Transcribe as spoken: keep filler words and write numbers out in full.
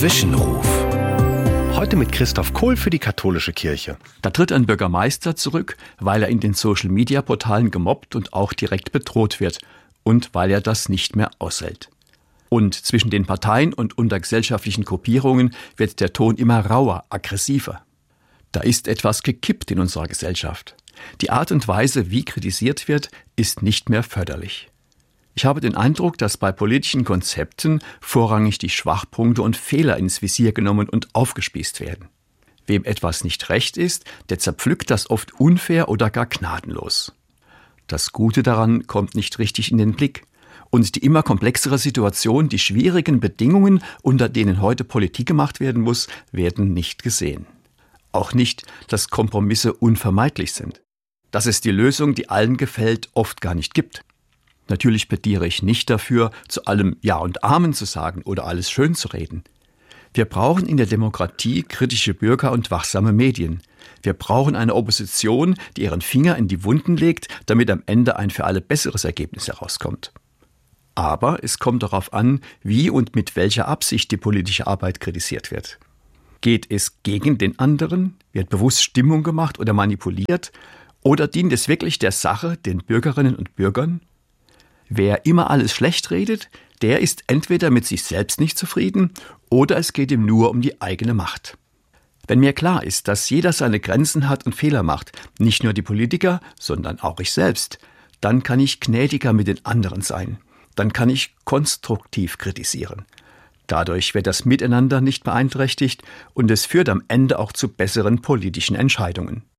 Zwischenruf. Heute mit Christoph Kohl für die katholische Kirche. Da tritt ein Bürgermeister zurück, weil er in den Social-Media-Portalen gemobbt und auch direkt bedroht wird und weil er das nicht mehr aushält. Und zwischen den Parteien und unter gesellschaftlichen Gruppierungen wird der Ton immer rauer, aggressiver. Da ist etwas gekippt in unserer Gesellschaft. Die Art und Weise, wie kritisiert wird, ist nicht mehr förderlich. Ich habe den Eindruck, dass bei politischen Konzepten vorrangig die Schwachpunkte und Fehler ins Visier genommen und aufgespießt werden. Wem etwas nicht recht ist, der zerpflückt das oft unfair oder gar gnadenlos. Das Gute daran kommt nicht richtig in den Blick. Und die immer komplexere Situation, die schwierigen Bedingungen, unter denen heute Politik gemacht werden muss, werden nicht gesehen. Auch nicht, dass Kompromisse unvermeidlich sind. Dass es die Lösung, die allen gefällt, oft gar nicht gibt. Natürlich plädiere ich nicht dafür, zu allem Ja und Amen zu sagen oder alles schön zu reden. Wir brauchen in der Demokratie kritische Bürger und wachsame Medien. Wir brauchen eine Opposition, die ihren Finger in die Wunden legt, damit am Ende ein für alle besseres Ergebnis herauskommt. Aber es kommt darauf an, wie und mit welcher Absicht die politische Arbeit kritisiert wird. Geht es gegen den anderen? Wird bewusst Stimmung gemacht oder manipuliert? Oder dient es wirklich der Sache, den Bürgerinnen und Bürgern? Wer immer alles schlecht redet, der ist entweder mit sich selbst nicht zufrieden oder es geht ihm nur um die eigene Macht. Wenn mir klar ist, dass jeder seine Grenzen hat und Fehler macht, nicht nur die Politiker, sondern auch ich selbst, dann kann ich gnädiger mit den anderen sein. Dann kann ich konstruktiv kritisieren. Dadurch wird das Miteinander nicht beeinträchtigt und es führt am Ende auch zu besseren politischen Entscheidungen.